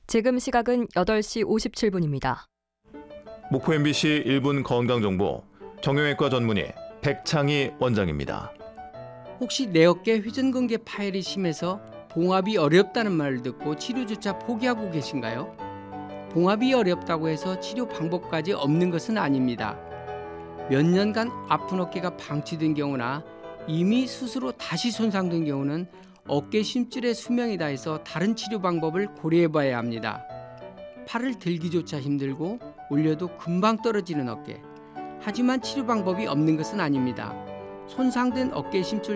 지금 시각은 8시 57분입니다. 목포 MBC 1분 건강정보 정형외과 전문의 백창희 원장입니다. 혹시 내 어깨 회전근개 파열이 심해서 봉합이 어렵다는 말을 듣고 치료조차 포기하고 계신가요? 봉합이 어렵다고 해서 치료 방법까지 없는 것은 아닙니다. 몇 년간 아픈 어깨가 방치된 경우나 이미 스스로 다시 손상된 경우는 어깨 심줄의 수명이 다해서 다른 치료 방법을 고려해봐야 합니다. 팔을 들기조차 힘들고 올려도 금방 떨어지는 어깨. 하지만 치료 방법이 없는 것은 아닙니다. 손상된 어깨 심줄